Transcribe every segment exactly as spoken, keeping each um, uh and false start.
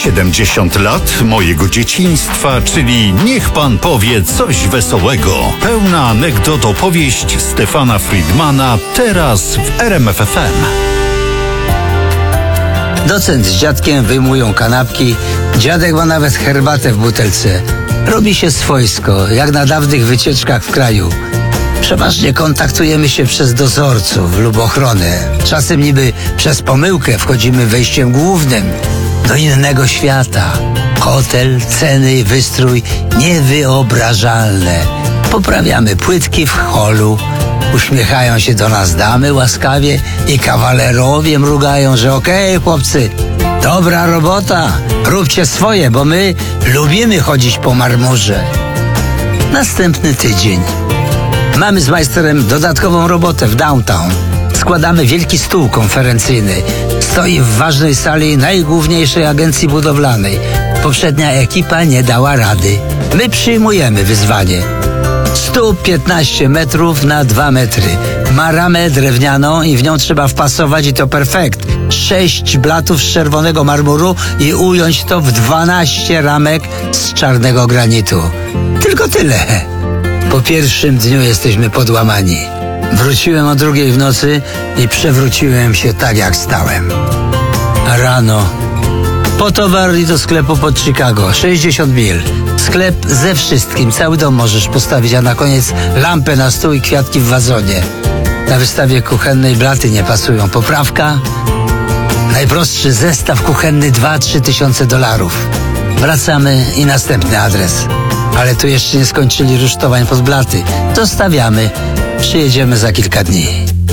siedemdziesiąt lat mojego dzieciństwa, czyli niech pan powie coś wesołego. Pełna anegdot opowieść Stefana Friedmana teraz w R M F F M. Docent z dziadkiem wyjmują kanapki, dziadek ma nawet herbatę w butelce. Robi się swojsko, jak na dawnych wycieczkach w kraju. Przeważnie kontaktujemy się przez dozorców lub ochronę. Czasem niby przez pomyłkę wchodzimy wejściem głównym do innego świata. Hotel, ceny, wystrój niewyobrażalne. Poprawiamy płytki w holu. Uśmiechają się do nas damy łaskawie i kawalerowie mrugają, że okej, chłopcy, dobra robota, róbcie swoje, bo my lubimy chodzić po marmurze. Następny tydzień. Mamy z majsterem dodatkową robotę w downtown. Składamy wielki stół konferencyjny. Stoi w ważnej sali najgłówniejszej agencji budowlanej. Poprzednia ekipa nie dała rady. My przyjmujemy wyzwanie. Stół piętnaście metrów na dwa metry. Ma ramę drewnianą i w nią trzeba wpasować i to perfekt. Sześć blatów z czerwonego marmuru i ująć to w dwanaście ramek z czarnego granitu. Tylko tyle. Po pierwszym dniu jesteśmy podłamani. Wróciłem o drugiej w nocy i przewróciłem się tak jak stałem. A rano po towar i do sklepu pod Chicago, sześćdziesiąt mil. Sklep ze wszystkim, cały dom możesz postawić, a na koniec lampę na stół i kwiatki w wazonie. Na wystawie kuchennej blaty nie pasują. Poprawka? Najprostszy zestaw kuchenny dwa trzy tysiące dolarów. Wracamy i następny adres. Ale tu jeszcze nie skończyli rusztowań pod blaty. Dostawiamy. Przyjedziemy za kilka dni.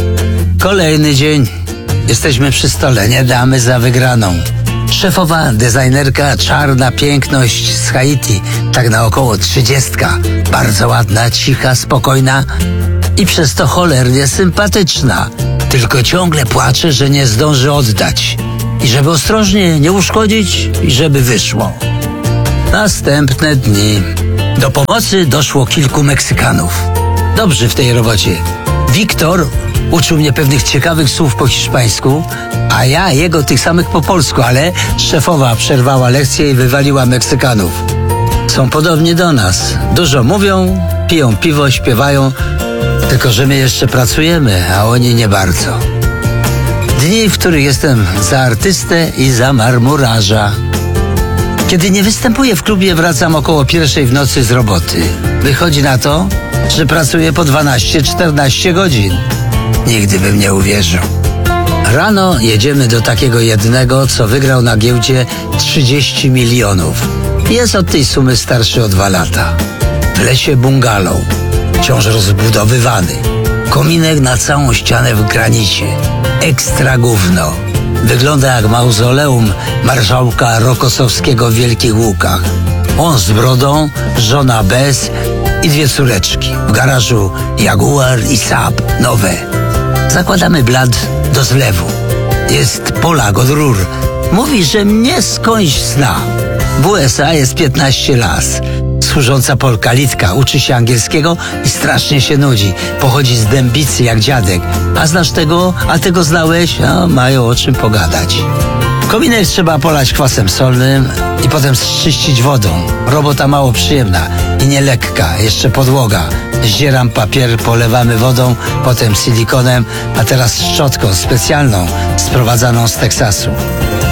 Kolejny dzień. Jesteśmy przy stole. Nie damy za wygraną. Szefowa designerka, czarna piękność z Haiti, tak na około trzydziestka. Bardzo ładna, cicha, spokojna i przez to cholernie sympatyczna. Tylko ciągle płacze, że nie zdąży oddać. I żeby ostrożnie nie uszkodzić i żeby wyszło. Następne dni. Do pomocy doszło kilku Meksykanów. Dobrzy w tej robocie. Wiktor uczył mnie pewnych ciekawych słów po hiszpańsku, a ja jego tych samych po polsku, ale szefowa przerwała lekcję i wywaliła Meksykanów. Są podobni do nas. Dużo mówią, piją piwo, śpiewają, tylko że my jeszcze pracujemy, a oni nie bardzo. Dni, w których jestem za artystę i za marmurarza. Kiedy nie występuję w klubie, wracam około pierwszej w nocy z roboty. Wychodzi na to, że pracuję po dwanaście czternaście godzin. Nigdy bym nie uwierzył. Rano jedziemy do takiego jednego, co wygrał na giełdzie trzydzieści milionów. Jest od tej sumy starszy o dwa lata. W lesie bungalow, wciąż rozbudowywany. Kominek na całą ścianę w granicie. Ekstra gówno. Wygląda jak mauzoleum marszałka Rokosowskiego w Wielkich Łukach. On z brodą, żona bez i dwie córeczki. W garażu Jaguar i Saab nowe. Zakładamy blat do zlewu. Jest Polak od rur. Mówi, że mnie skądś zna. W U S A jest piętnaście lat. Służąca Polka, Litka, uczy się angielskiego i strasznie się nudzi. Pochodzi z Dębicy jak dziadek. A znasz tego? A tego znałeś? A mają o czym pogadać. Kominek trzeba polać kwasem solnym i potem zczyścić wodą. Robota mało przyjemna i nie lekka. Jeszcze podłoga. Zdzieram papier, polewamy wodą, potem silikonem, a teraz szczotką specjalną, sprowadzaną z Teksasu.